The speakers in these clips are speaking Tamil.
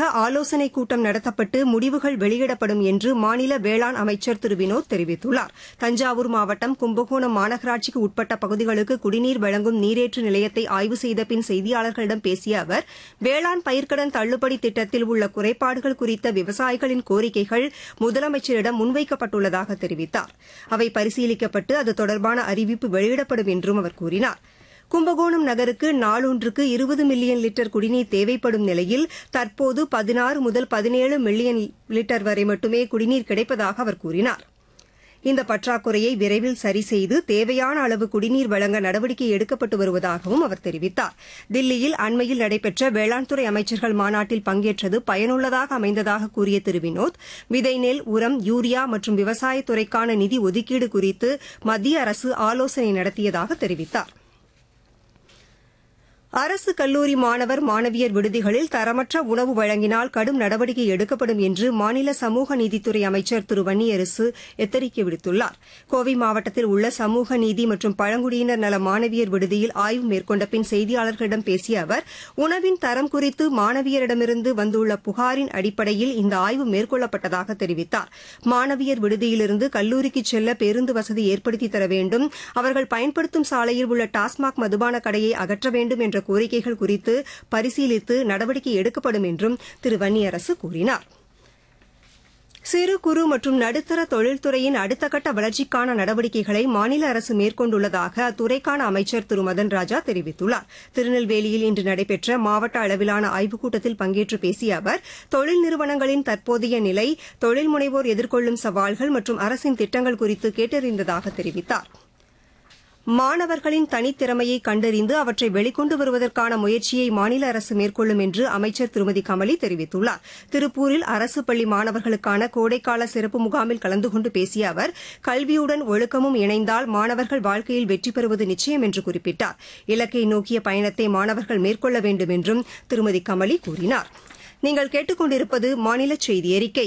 தொடர்பாக ஆலோசனைக் கூட்டம் நடத்தப்பட்டு முடிவுகள் வெளியிடப்படும் என்று மாநில வேளாண் அமைச்சர் திரு வினோத் தெரிவித்துள்ளார். தஞ்சாவூர் மாவட்டம் கும்பகோணம் மாநகராட்சிக்கு உட்பட்ட பகுதிகளுக்கு குடிநீர் வழங்கும் நீரேற்று நிலையத்தை ஆய்வு செய்த பின் செய்தியாளர்களிடம் பேசிய அவர், வேளாண் பயிர்க்கடன் தள்ளுபடி திட்டத்தில் உள்ள குறைபாடுகள் குறித்த விவசாயிகளின் கோரிக்கைகள் முதலமைச்சரிடம் முன்வைக்கப்பட்டுள்ளதாக தெரிவித்தார். அவை பரிசீலிக்கப்பட்டு அது தொடர்பான அறிவிப்பு வெளியிடப்படும் என்றும் அவர் கூறினார். கும்பகோணம் நகருக்கு நாளொன்றுக்கு 20 மில்லியன் லிட்டர் குடிநீர் தேவைப்படும் நிலையில் தற்போது 16 முதல் 17 மில்லியன் லிட்டர் வரை மட்டுமே குடிநீர் கிடைப்பதாக அவர் கூறினார். இந்த பற்றாக்குறையை விரைவில் சரிசெய்து தேவையான அளவு குடிநீர் வழங்க நடவடிக்கை எடுக்கப்பட்டு வருவதாகவும் அவர் தெரிவித்தார். தில்லியில் அண்மையில் நடைபெற்ற வேளாண் துறை அமைச்சர்கள் மாநாட்டில் பங்கேற்றது பயனுள்ளதாக அமைந்ததாக கூறிய திரு வினோத், விதை நெல், உரம், யூரியா மற்றும் விவசாயத்துறைக்கான நிதி ஒதுக்கீடு குறித்து மத்திய அரசு ஆலோசனை நடத்தியதாக தெரிவித்தார். அரசு கல்லூரி மாணவர் மாணவியர் விடுதிகளில் தரமற்ற உணவு வழங்கினால் கடும் நடவடிக்கை எடுக்கப்படும் என்று மாநில சமூக நீதித்துறை அமைச்சர் திரு வன்னியரசு எச்சரிக்கை விடுத்துள்ளார். கோவை மாவட்டத்தில் உள்ள சமூக நீதி மற்றும் பழங்குடியினர் நல மாணவியர் விடுதியில் ஆய்வு மேற்கொண்ட பின் செய்தியாளர்களிடம் பேசிய அவர், உணவின் தரம் குறித்து மாணவியரிடமிருந்து வந்துள்ள புகாரின் அடிப்படையில் இந்த ஆய்வு மேற்கொள்ளப்பட்டதாக தெரிவித்தார். மாணவியர் விடுதியிலிருந்து கல்லூரிக்கு செல்ல பேருந்து வசதி ஏற்படுத்தி தர வேண்டும், அவர்கள் பயன்படுத்தும் சாலையில் உள்ள டாஸ்மாக் மதுபான கடையை அகற்ற வேண்டும் என்ற கோரிக்கைகள் குறித்து பரிசீலித்து நடவடிக்கை எடுக்கப்படும் என்றும் திரு வன்னியரசு கூறினார். சிறு குறு மற்றும் நடுத்தர தொழில்துறையின் அடுத்த கட்ட வளர்ச்சிக்கான நடவடிக்கைகளை மாநில அரசு மேற்கொண்டுள்ளதாக அத்துறைக்கான அமைச்சர் திரு மதன் ராஜா தெரிவித்துள்ளார். திருநெல்வேலியில் இன்று நடைபெற்ற மாவட்ட அளவிலான ஆய்வுக் கூட்டத்தில் பங்கேற்று பேசிய அவர், தொழில் நிறுவனங்களின் தற்போதைய நிலை, தொழில் முனைவோர் எதிர்கொள்ளும் சவால்கள் மற்றும் அரசின் திட்டங்கள் குறித்து கேட்டறிந்ததாக தெரிவித்தார். மாணவர்களின் தனித்திறமையை கண்டறிந்து அவற்றை வெளிக்கொண்டு வருவதற்கான முயற்சியை மாநில அரசு மேற்கொள்ளும் என்று அமைச்சர் திருமதி கமலி தெரிவித்துள்ளார். திருப்பூரில் அரசு பள்ளி மாணவர்களுக்கான கோடைக்கால சிறப்பு முகாமில் கலந்து கொண்டு பேசிய அவர், கல்வியுடன் ஒழுக்கமும் இணைந்தால் மாணவர்கள் வாழ்க்கையில் வெற்றி பெறுவது நிச்சயம் என்று குறிப்பிட்டார். இலக்கை நோக்கிய பயணத்தை மாணவர்கள் மேற்கொள்ள வேண்டும் என்றும் திருமதி கமலி கூறினார். நீங்கள் கேட்டுக் கொண்டிருப்பது மாநில செய்தி அறிக்கை.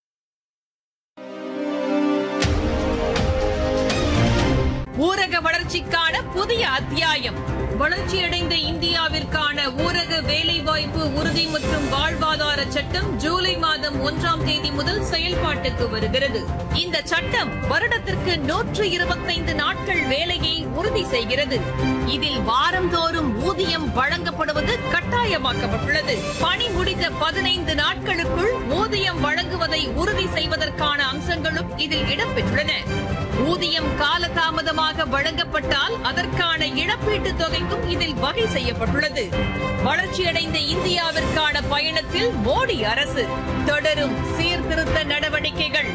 ஊரக வளர்ச்சிக்கான புதிய அத்தியாயம். வளர்ச்சியடைந்த இந்தியாவிற்கான ஊரக வேலைவாய்ப்பு உறுதி மற்றும் வாழ்வாதார சட்டம் ஜூலை மாதம் 1ஆம் தேதி முதல் செயல்பாட்டுக்கு வருகிறது. இந்த சட்டம் வருடத்திற்கு 125 நாட்கள் வேலையை உறுதி செய்கிறது. இதில் வாரந்தோறும் ஊதியம் வழங்கப்படுவது கட்டாயமாக்கப்பட்டுள்ளது. பணி முடிந்த 15 நாட்களுக்குள் ஊதியம் வழங்குவதை உறுதி செய்வதற்கான அம்சங்களும் இதில் இடம்பெற்றுள்ளன. ஊதியம் காலதாமதமாக வழங்கப்பட்டால் அதற்கான இழப்பீட்டுத் தொகைக்கும் இதில் வகை செய்யப்பட்டுள்ளது. வளர்ச்சியடைந்த இந்தியாவிற்கான பயணத்தில் மோடி அரசு தொடரும் சீர்திருத்த நடவடிக்கைகள்.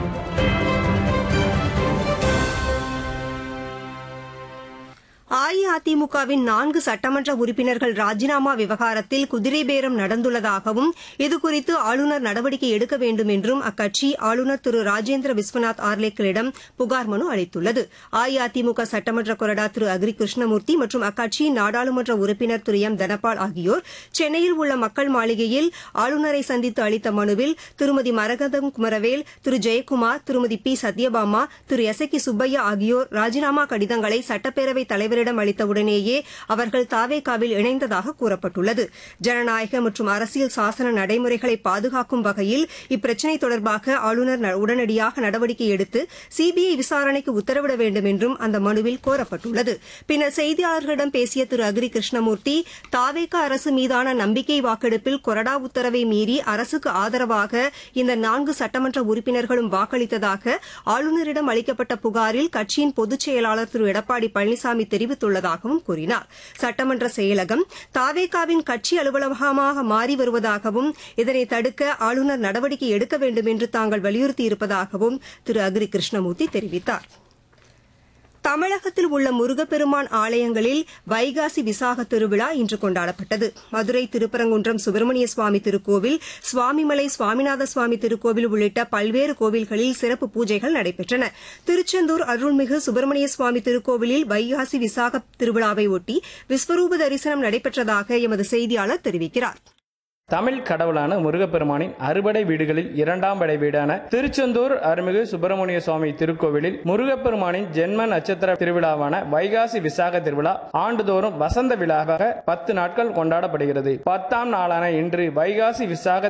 அஇஅதிமுகவின் 4 சட்டமன்ற உறுப்பினர்கள் ராஜினாமா விவகாரத்தில் குதிரை பேரம் நடந்துள்ளதாகவும் இதுகுறித்து ஆளுநர் நடவடிக்கை எடுக்க வேண்டும் என்றும் அக்கட்சி ஆளுநர் திரு ராஜேந்திர விஸ்வநாத் ஆர்லேக்கரிடம் புகார் மனு அளித்துள்ளது. அஇஅதிமுக சட்டமன்ற கொறடா திரு அக்ரி கிருஷ்ணமூர்த்தி மற்றும் அக்கட்சியின் நாடாளுமன்ற உறுப்பினர் திரு எம் தனபால் ஆகியோர் சென்னையில் உள்ள மக்கள் மாளிகையில் ஆளுநரை சந்தித்து அளித்த மனுவில் திருமதி மரகதம் குமரவேல், திரு ஜெயக்குமார், திருமதி பி சத்யபாமா, திரு எஸ் கி சுப்பையா ஆகியோர் ராஜினாமா கடிதங்களை சட்டப்பேரவைத் தலைவரிடம் அளித்தவுடனேயே அவர்கள் தாவேகாவில் இணைந்ததாக கூறப்பட்டுள்ளது. ஜனநாயக மற்றும் அரசியல் சாசன நடைமுறைகளை பாதுகாக்கும் வகையில் இப்பிரச்சினை தொடர்பாக ஆளுநர் உடனடியாக நடவடிக்கை எடுத்து சிபிஐ விசாரணைக்கு உத்தரவிட வேண்டும் என்றும் அந்த மனுவில் கோரப்பட்டுள்ளது. பின்னர் செய்தியாளர்களிடம் பேசிய திரு அக்ரி கிருஷ்ணமூர்த்தி, தாவேகா அரசு மீதான நம்பிக்கை வாக்கெடுப்பில் கொறடா உத்தரவை மீறி அரசுக்கு ஆதரவாக இந்த 4 சட்டமன்ற உறுப்பினர்களும் வாக்களித்ததாக ஆளுநரிடம் அளிக்கப்பட்ட புகாரில் கட்சியின் பொதுச் செயலாளர் திரு எடப்பாடி பழனிசாமி தெரிவித்துள்ளதாகவும் கூறினார். சட்டமன்ற செயலகம் தாவேகாவின் கட்சி அலுவலகமாக மாறி வருவதாகவும் இதனை தடுக்க ஆளுநர் நடவடிக்கை எடுக்க வேண்டும் என்று தாங்கள் வலியுறுத்தியிருப்பதாகவும் திரு அக்ரி கிருஷ்ணமூர்த்தி தெரிவித்தார். தமிழகத்தில் உள்ள முருகப்பெருமான் ஆலயங்களில் வைகாசி விசாக திருவிழா இன்று கொண்டாடப்பட்டது. மதுரை திருப்பரங்குன்றம் சுப்பிரமணிய சுவாமி திருக்கோவில், சுவாமிமலை சுவாமிநாத சுவாமி திருக்கோவில் உள்ளிட்ட பல்வேறு கோவில்களில் சிறப்பு பூஜைகள் நடைபெற்றன. திருச்செந்தூர் அருள்மிகு சுப்பிரமணிய சுவாமி திருக்கோவிலில் வைகாசி விசாக திருவிழாவையொட்டி விஸ்வரூப தரிசனம் நடைபெற்றதாக எமது செய்தியாளர் தெரிவிக்கிறார். தமிழ் கடவுளான முருகப்பெருமானின் அறுபடை வீடுகளில் 2ஆம் படை வீடான திருச்செந்தூர் அருள்மிகு சுப்பிரமணிய சுவாமி திருக்கோவிலில் முருகப்பெருமானின் ஜென்ம நட்சத்திர திருவிழாவான வைகாசி விசாக திருவிழா ஆண்டுதோறும் வசந்த விழாவாக 10 நாட்கள் கொண்டாடப்படுகிறது. 10ஆம் நாளான இன்று வைகாசி விசாக